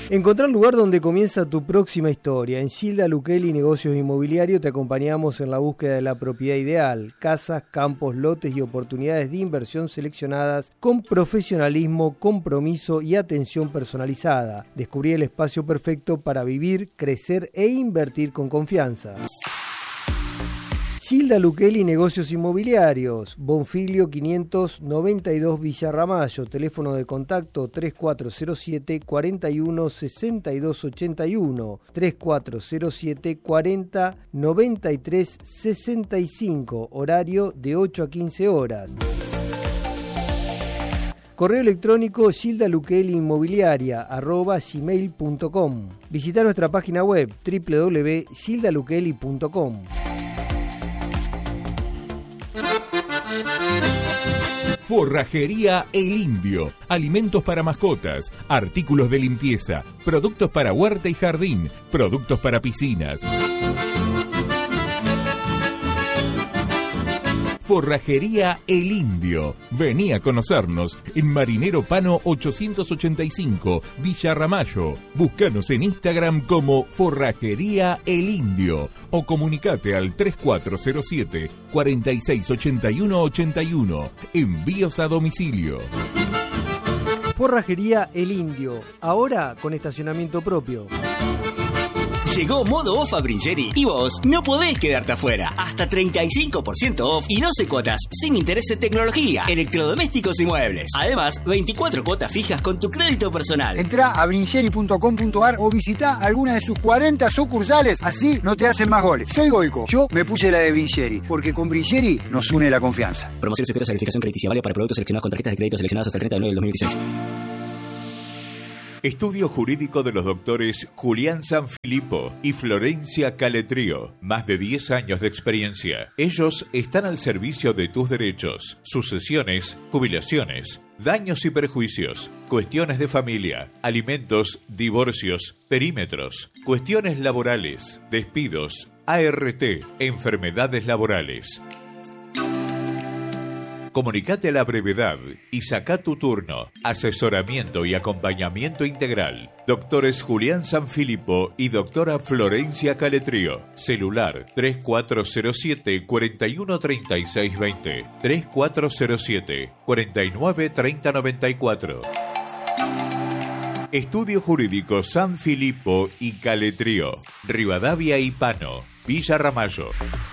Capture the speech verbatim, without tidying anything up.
Encontrar el lugar donde comienza tu próxima historia. En Gilda Luquelli Negocios Inmobiliarios te acompañamos en la búsqueda de la propiedad ideal. Casas, campos, lotes y oportunidades de inversión seleccionadas con profesionalismo, compromiso y atención personalizada. Descubrí el espacio perfecto para vivir, crecer e invertir con confianza. Gilda Luquelli Negocios Inmobiliarios, Bonfiglio quinientos noventa y dos Villa Ramallo, teléfono de contacto tres cuatro cero siete, cuarenta y uno, sesenta y dos ochenta y uno, tres cuatro cero siete, cuarenta, noventa y tres sesenta y cinco, horario de ocho a quince horas. Correo electrónico gildaluquelliinmobiliaria arroba gmail punto com. Visita nuestra página web doble u doble u doble u punto gildaluquelli punto com. Forrajería El Indio. Alimentos para mascotas, artículos de limpieza, productos para huerta y jardín, productos para piscinas. Forrajería El Indio. Vení a conocernos en Marinero Pano ochocientos ochenta y cinco, Villa Ramallo. Búscanos en Instagram como Forrajería El Indio o comunicate al tres cuatro cero siete, cuarenta y seis ochenta y uno ochenta y uno. Envíos a domicilio. Forrajería El Indio, ahora con estacionamiento propio. Llegó modo off a Bringeri y vos no podés quedarte afuera. Hasta treinta y cinco por ciento off y doce cuotas sin interés en tecnología, electrodomésticos y muebles. Además, veinticuatro cuotas fijas con tu crédito personal. Entrá a bringeri punto com punto ar o visitá alguna de sus cuarenta sucursales. Así no te hacen más goles. Soy Goico. Yo me puse la de Bringeri porque con Bringeri nos une la confianza. Promoción sujeta a verificación crediticia. Vale para productos seleccionados con tarjetas de crédito seleccionadas hasta el treinta de noviembre del dos mil dieciséis. Estudio jurídico de los doctores Julián Sanfilippo y Florencia Caletrío. Más de diez años de experiencia. Ellos están al servicio de tus derechos, sucesiones, jubilaciones, daños y perjuicios, cuestiones de familia, alimentos, divorcios, perímetros, cuestiones laborales, despidos, A R T, enfermedades laborales. Comunicate a la brevedad y saca tu turno. Asesoramiento y acompañamiento integral. Doctores Julián Sanfilippo y doctora Florencia Caletrío. Celular tres cuatro cero siete, cuarenta y uno, treinta y seis veinte. tres cuatro cero siete, cuarenta y nueve, treinta noventa y cuatro. Estudio Jurídico Sanfilippo y Caletrío. Rivadavia y Pano, Villa Ramallo.